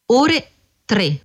ore 3.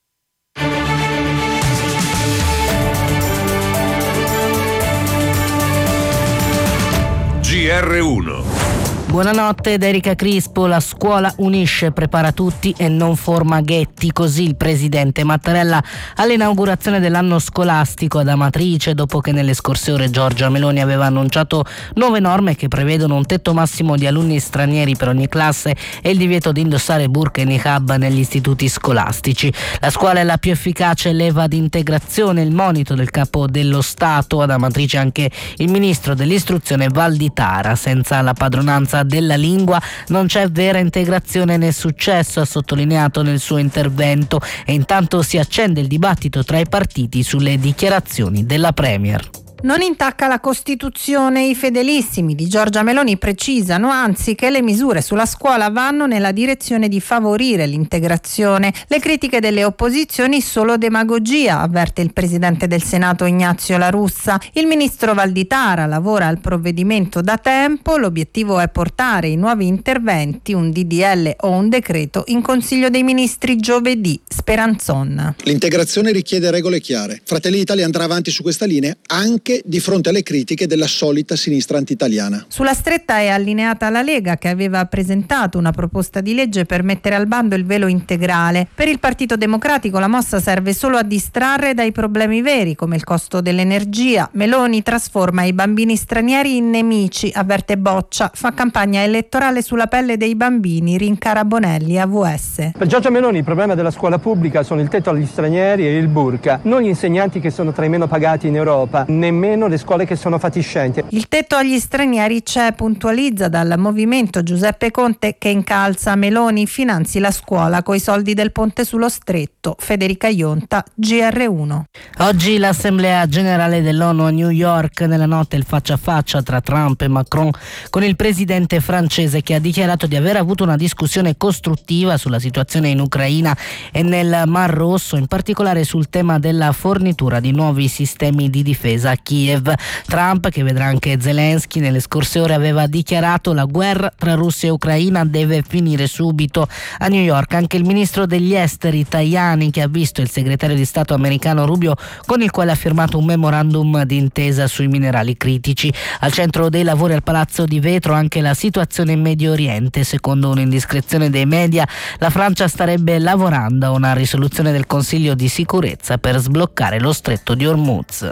GR1. Buonanotte da Erika Crispo. La scuola unisce, prepara tutti e non forma ghetti. Così il presidente Mattarella all'inaugurazione dell'anno scolastico ad Amatrice, dopo che nelle scorse ore Giorgia Meloni aveva annunciato nuove norme che prevedono un tetto massimo di alunni stranieri per ogni classe e il divieto di indossare burqa e niqab negli istituti scolastici. La scuola è la più efficace leva di integrazione, il monito del capo dello Stato. Ad Amatrice anche il ministro dell'istruzione Valditara. Senza la padronanza della lingua non c'è vera integrazione né successo, ha sottolineato nel suo intervento, e intanto si accende il dibattito tra i partiti sulle dichiarazioni della Premier. Non intacca la Costituzione. I fedelissimi di Giorgia Meloni precisano anzi che le misure sulla scuola vanno nella direzione di favorire l'integrazione. Le critiche delle opposizioni solo demagogia, avverte il presidente del Senato Ignazio La Russa. Il ministro Valditara lavora al provvedimento da tempo, l'obiettivo è portare i nuovi interventi, un DDL o un decreto, in Consiglio dei Ministri giovedì. Speranzon. L'integrazione richiede regole chiare. Fratelli d'Italia andrà avanti su questa linea anche di fronte alle critiche della solita sinistra antitaliana. Sulla stretta è allineata la Lega, che aveva presentato una proposta di legge per mettere al bando il velo integrale. Per il Partito Democratico la mossa serve solo a distrarre dai problemi veri, come il costo dell'energia. Meloni trasforma i bambini stranieri in nemici, avverte Boccia, fa campagna elettorale sulla pelle dei bambini, rincara Bonelli, AVS. Per Giorgia Meloni il problema della scuola pubblica sono il tetto agli stranieri e il burqa, non gli insegnanti che sono tra i meno pagati in Europa, nemmeno le scuole che sono fatiscenti. Il tetto agli stranieri c'è, puntualizza dal movimento Giuseppe Conte, che incalza Meloni finanzi la scuola coi soldi del ponte sullo stretto. Federica Ionta, GR1. Oggi l'Assemblea Generale dell'ONU a New York, nella notte il faccia a faccia tra Trump e Macron con il presidente francese, che ha dichiarato di aver avuto una discussione costruttiva sulla situazione in Ucraina e nel Mar Rosso, in particolare sul tema della fornitura di nuovi sistemi di difesa a Kiev. Trump, che vedrà anche Zelensky, nelle scorse ore aveva dichiarato la guerra tra Russia e Ucraina deve finire subito. A New York anche il ministro degli esteri Tajani, che ha visto il segretario di Stato americano Rubio, con il quale ha firmato un memorandum d'intesa sui minerali critici. Al centro dei lavori al Palazzo di Vetro anche la situazione in Medio Oriente. Secondo un'indiscrezione dei media, la Francia starebbe lavorando a una risoluzione del Consiglio di sicurezza per sbloccare lo stretto di Hormuz.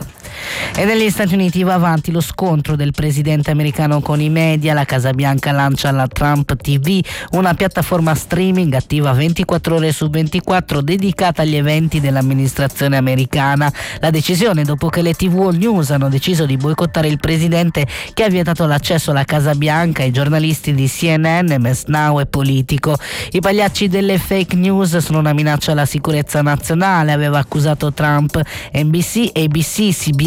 E negli Stati Uniti va avanti lo scontro del presidente americano con i media. La Casa Bianca lancia la Trump TV, una piattaforma streaming attiva 24 ore su 24 dedicata agli eventi dell'amministrazione americana. La decisione dopo che le TV All News hanno deciso di boicottare il presidente, che ha vietato l'accesso alla Casa Bianca ai giornalisti di CNN, MS Now e Politico. I pagliacci delle fake news sono una minaccia alla sicurezza nazionale, aveva accusato Trump. NBC, ABC, CBS